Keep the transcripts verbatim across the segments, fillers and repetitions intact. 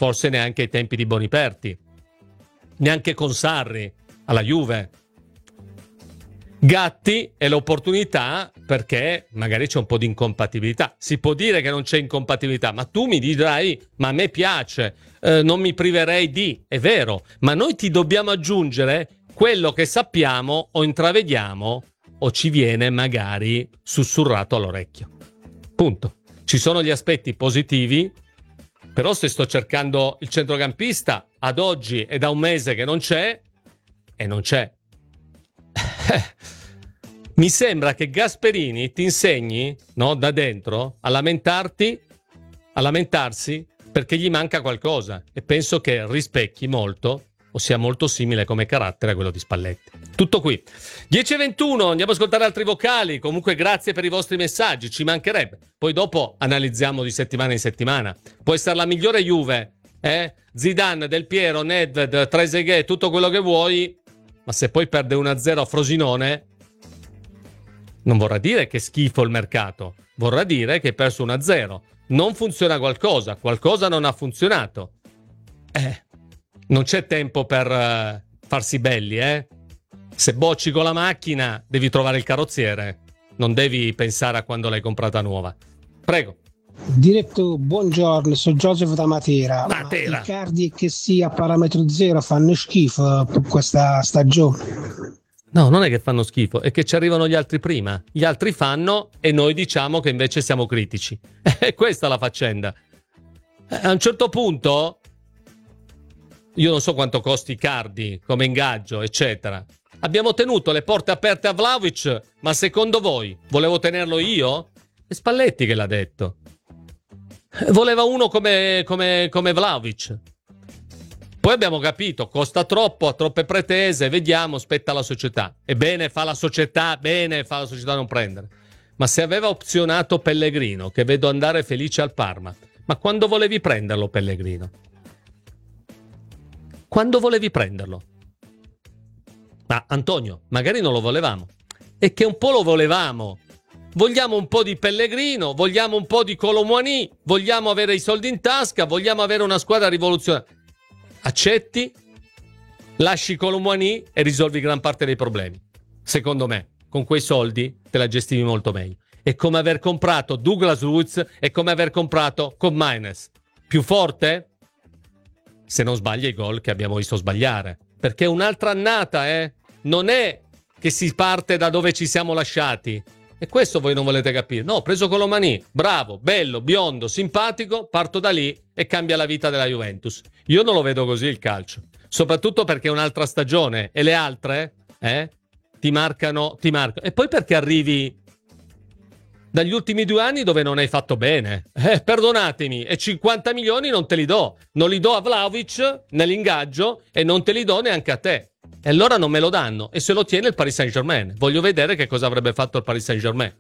forse neanche ai tempi di Boniperti, neanche con Sarri alla Juve. Gatti è l'opportunità perché magari c'è un po' di incompatibilità. Si può dire che non c'è incompatibilità, ma tu mi dirai, ma a me piace, eh, non mi priverei di, è vero, ma noi ti dobbiamo aggiungere quello che sappiamo o intravediamo o ci viene magari sussurrato all'orecchio. Punto. Ci sono gli aspetti positivi, però se sto cercando il centrocampista ad oggi è da un mese che non c'è, e non c'è. Mi sembra che Gasperini ti insegni, no, da dentro a lamentarti, a lamentarsi perché gli manca qualcosa, e penso che rispecchi molto o sia molto simile come carattere a quello di Spalletti. Tutto qui. dieci e ventuno, andiamo ad ascoltare altri vocali. Comunque grazie per i vostri messaggi, ci mancherebbe. Poi dopo analizziamo di settimana in settimana. Può essere la migliore Juve, eh? Zidane, Del Piero, Nedved, Trezeguet, tutto quello che vuoi, ma se poi perde uno a zero a Frosinone, non vorrà dire che è schifo il mercato, vorrà dire che hai perso uno a zero. Non funziona qualcosa, qualcosa non ha funzionato. Eh, non c'è tempo per uh, farsi belli, eh? Se bocci con la macchina, devi trovare il carrozziere. Non devi pensare a quando l'hai comprata nuova. Prego. Diretto, buongiorno, sono Joseph da Matera. Matera. Ma i cardi che sia parametro zero fanno schifo per questa stagione? No, non è che fanno schifo, è che ci arrivano gli altri prima. Gli altri fanno e noi diciamo che invece siamo critici. È questa la faccenda. A un certo punto, io non so quanto costi i cardi come ingaggio, eccetera. Abbiamo tenuto le porte aperte a Vlahovic, ma secondo voi volevo tenerlo io? È Spalletti che l'ha detto. Voleva uno come, come, come Vlahovic. Poi abbiamo capito, costa troppo, ha troppe pretese, vediamo, spetta la società. E bene fa la società, bene fa la società a non prendere. Ma se aveva opzionato Pellegrino, che vedo andare felice al Parma, ma quando volevi prenderlo Pellegrino? Quando volevi prenderlo? Ma Antonio, magari non lo volevamo. E che un po' lo volevamo. Vogliamo un po' di Pellegrino, vogliamo un po' di Colomouani, vogliamo avere i soldi in tasca, vogliamo avere una squadra rivoluzionaria. Accetti, lasci Colomouani e risolvi gran parte dei problemi. Secondo me, con quei soldi te la gestivi molto meglio. È come aver comprato Douglas Luiz, è come aver comprato Cobb Mainers. Più forte? Se non sbaglia i gol che abbiamo visto sbagliare. Perché è un'altra annata, eh? Non è che si parte da dove ci siamo lasciati. E questo voi non volete capire. No, ho preso Colomani, bravo, bello, biondo, simpatico, parto da lì e cambia la vita della Juventus. Io non lo vedo così il calcio. Soprattutto perché è un'altra stagione e le altre, eh, ti marcano, ti marcano. E poi perché arrivi dagli ultimi due anni dove non hai fatto bene. Eh, perdonatemi, e cinquanta milioni non te li do. Non li do a Vlahovic nell'ingaggio e non te li do neanche a te. E allora non me lo danno. E se lo tiene il Paris Saint-Germain. Voglio vedere che cosa avrebbe fatto il Paris Saint-Germain.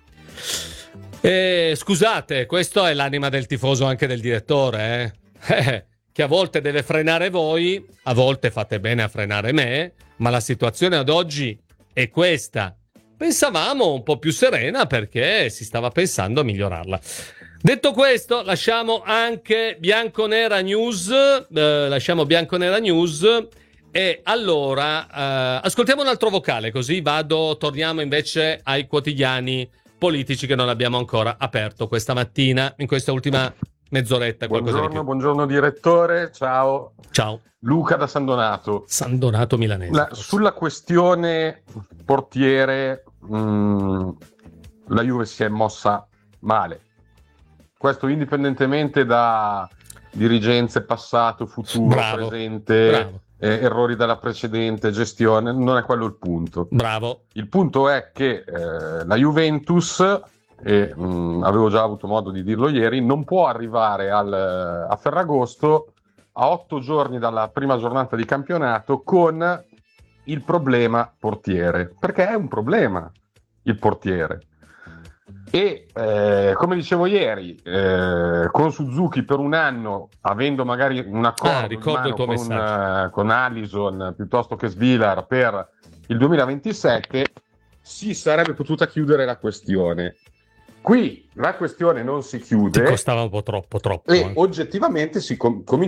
E, scusate, questa è l'anima del tifoso anche del direttore, eh? Eh, che a volte deve frenare voi, a volte fate bene a frenare me, ma la situazione ad oggi è questa. Pensavamo un po' più serena perché si stava pensando a migliorarla. Detto questo, lasciamo anche Bianconera News, eh, lasciamo Bianconera News e allora eh, ascoltiamo un altro vocale, così vado, torniamo invece ai quotidiani politici che non abbiamo ancora aperto questa mattina, in questa ultima mezz'oretta. Buongiorno, buongiorno direttore, ciao. Ciao. Luca da San Donato. San Donato milanese. La, sulla questione portiere, mh, la Juve si è mossa male. Questo indipendentemente da dirigenze passato, futuro, bravo, presente, bravo. Eh, errori della precedente gestione, non è quello il punto. Bravo. Il punto è che eh, la Juventus, e mh, avevo già avuto modo di dirlo ieri, non può arrivare al, a Ferragosto a otto giorni dalla prima giornata di campionato con il problema portiere, perché è un problema il portiere. E eh, come dicevo ieri, eh, con Suzuki per un anno, avendo magari un accordo ah, in mano con, uh, con Alisson piuttosto che Svilar per il duemilaventisette, si sarebbe potuta chiudere la questione. Qui la questione non si chiude. Ti costava un po' troppo, troppo. E eh. oggettivamente si com- comincia